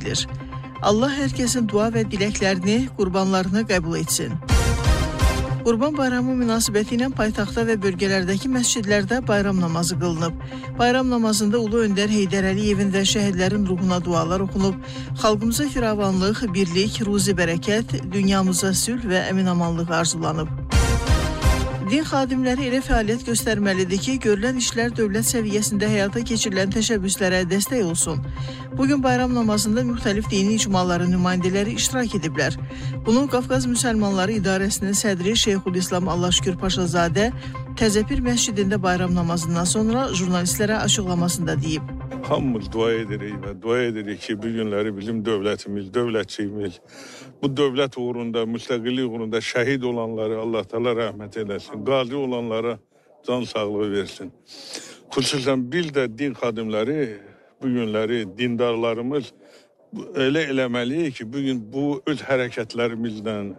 bildirilir. Allah hər kəsin dua və diləklərini, qurbanlarını qəbul etsin. Qurban bayramı münasibəti ilə paytaxtda və bölgələrdəki məscidlərdə bayram namazı qılınıb. Bayram namazında Ulu Öndər Heydər Əliyevin və şəhidlərin ruhuna dualar oxunub. Xalqımıza firavanlıq, birlik, ruzi bərəkət, dünyamıza sülh və əminamanlıq arzulanıb. Din xadimləri elə fəaliyyət göstərməlidir ki, görülən işlər dövlət səviyyəsində həyata keçirilən təşəbbüslərə dəstək olsun. Bugün bayram namazında müxtəlif dini icmaların nümayəndələri iştirak ediblər. Bunu Qafqaz Müsəlmanları İdarəsinin sədri Şeyxülislam Allahşükür Paşazadə Təzəpir məscidində bayram namazından sonra jurnalistlərə açıqlamasında deyib. Hamımız dua edirik və dua edirik ki, bu günləri bizim dövlətimiz, dövlətçiyimiz, bu dövlət uğrunda, müstəqillik uğrunda şəhid olanları Allah təala rəhmət eləsin, qazi olanlara can sağlığı versin. Xüsusən bir də din xadimləri, bu günləri dindarlarımız elə eləməliyik ki, bugün bu öz hərəkətlərimizdən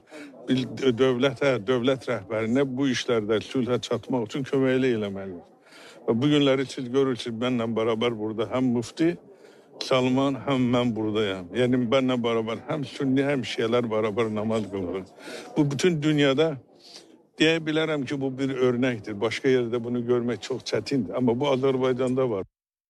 dövlət rəhbərinə bu işlərdə sülhə çatmaq üçün köməkli eləməliyik. Və bu günləri siz görürsünüz, mənlə beraber burada həm müfti Salman, həm mən buradayım. Yəni benimle beraber həm sünni, həm şiələr beraber namaz qılırıq. Bu bütün dünyada deyə bilərəm ki, bu bir örnəkdir. Başqa yerdə bunu görmək çox çətindir. Amma bu Azərbaycanda var.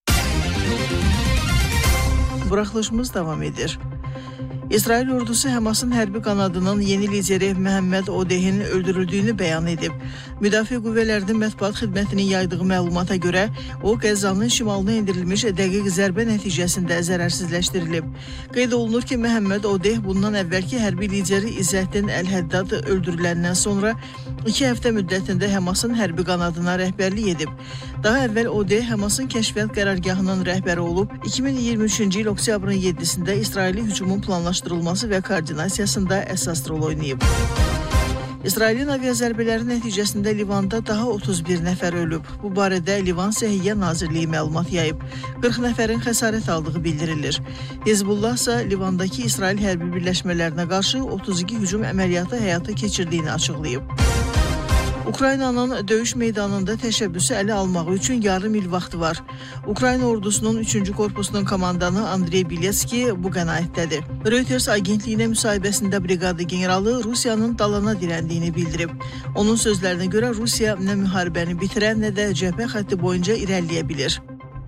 Buraxılışımız davam edir. İsrail ordusu Həmasın hərbi qanadının yeni lideri Məhəmməd Odehin öldürüldüyünü bəyan edib. Müdafiə qüvvələrinin mətbuat xidmətinin yaydığı məlumata görə o Qəzzanın şimalına endirilmiş dəqiq zərbə nəticəsində zərərsizləşdirilib. Qeyd olunur ki, Məhəmməd Odeh bundan əvvəlki hərbi lideri İzzəddin Əl-Həddad öldürüləndən sonra 2 həftə müddətində Həmasın hərbi qanadına rəhbərlik edib. Daha əvvəl Odeh Həmasın kəşfiyyat qərargahının rəhbəri olub, 2023-cü il oktyabrın 7-sində İsraili hücumun planlaşdırılması və koordinasiyasında əsas rol oynayıb. İsrailin aviazərbələri nəticəsində Livanda daha 31 nəfər ölüb. Bu barədə Livan Səhiyyə Nazirliyi məlumat yayıb. 40 nəfərin xəsarət aldığı bildirilir. Hezbollah isə Livandakı İsrail hərbi birləşmələrinə qarşı 32 hücum əməliyyatı həyata keçirdiyini açıqlayıb. Ukraynanın döyüş meydanında təşəbbüsü ələ almağı üçün yarım il vaxtı var. Ukrayna ordusunun 3-cü korpusunun komandanı Andrey Biletski bu qənaətdədir. Reuters agentliyinə müsahibəsində briqada generalı Rusiyanın dalana dirəndiyini bildirib. Onun sözlərinə görə Rusiya nə müharibəni bitirə, nə də cəbhə xətti boyunca irəliləyə bilir.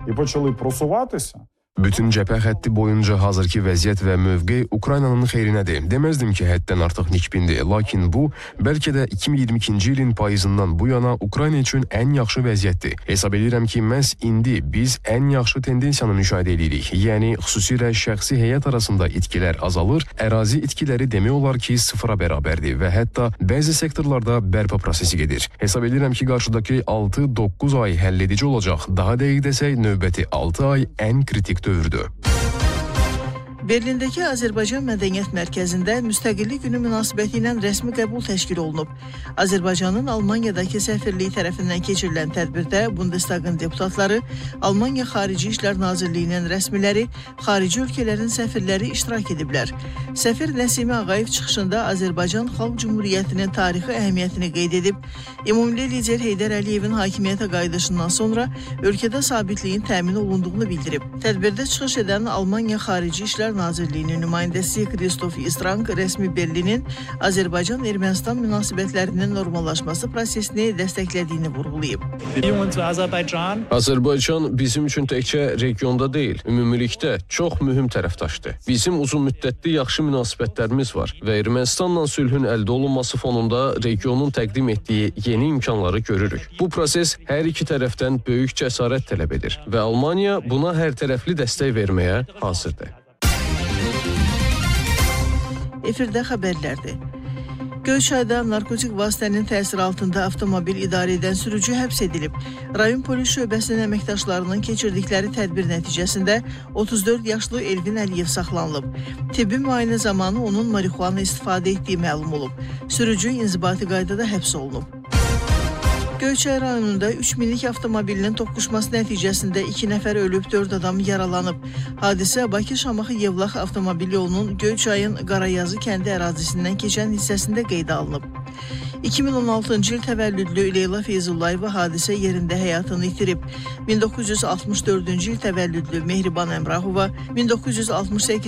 Bütün cəbhə xətti boyunca hazırki vəziyyət və mövqe Ukraynanın xeyrinədir. Deməzdim ki, həddən artıq nikbindir. Lakin bu, bəlkə də 2022-ci ilin payızından bu yana Ukrayna üçün ən yaxşı vəziyyətdir. Hesab edirəm ki, məhz indi biz ən yaxşı tendensiyanı müşahidə edirik. Yəni, xüsusilə şəxsi heyət arasında itkilər azalır, ərazi itkiləri demək olar ki, sıfıra bərabərdir və hətta bəzi sektorlarda bərpa prosesi gedir. Hesab edirəm ki, qarşıdakı 6-9 ay həlledici olacaq. Daha dəqiq desək, növbəti 6 ay ən kritik dövrdür. Berlindəki Azərbaycan Mədəniyyət Mərkəzində Müstəqillik Günü münasibəti ilə rəsmi qəbul təşkil olunub. Azərbaycanın Almaniyadakı səfirliyi tərəfindən keçirilən tədbirdə Bundestagın deputatları, Almaniya Xarici İşlər Nazirliyinin rəsmiləri, xarici ölkələrin səfirləri iştirak ediblər. Səfir Nəsimi Ağayev çıxışında Azərbaycan Xalq Cümhuriyyətinin tarixi əhəmiyyətini qeyd edib, ümumilikdə lider Heydər Əliyevin hakimiyyətə qayıdışından sonra ölkədə sabitliyin təmin olunduğunu bildirib. Tədbirdə çıxış edən Almaniya Xarici İşlər Nazirliyinin nümayəndəsi Kristof İstrang rəsmi Berlinin Azərbaycan-Ermənistan münasibətlərinin normallaşması prosesini dəstəklədiyini vurğulayıb. Azərbaycan bizim üçün təkcə regionda deyil, ümumilikdə çox mühüm tərəfdaşdır. Bizim uzun müddətli yaxşı münasibətlərimiz var və Ermənistanla sülhün əldə olunması fonunda regionun təqdim etdiyi yeni imkanları görürük. Bu proses hər iki tərəfdən böyük cəsarət tələb edir və Almaniya buna hər tərəfli dəstək verməyə hazırdır. Efirdə xəbərlərdir. Göyçayda narkotik vasitənin təsiri altında avtomobil idarə edən sürücü həbs edilib. Rayon polis şöbəsinin əməkdaşlarının keçirdikləri tədbir nəticəsində 34 yaşlı Elvin Əliyev saxlanılıb. Tibbi müayinə zamanı onun marihuana istifadə etdiyi məlum olub. Sürücü inzibati qaydada həbs olunub. Göyçay rayonunda 3 minlik avtomobilinin toqquşması nəticəsində 2 nəfər ölüb, 4 adam yaralanıb. Hadisə Bakı-Şamaxı Yevlax avtomobil yolunun Göyçayın Qarayazı kəndi ərazisindən keçən hissəsində qeydə alınıb. 2016-cı il təvəllüdlü Leyla Feyzullayeva hadisə yerində həyatını itirib. 1964-cü il təvəllüdlü Mehriban Əmrahova, 1968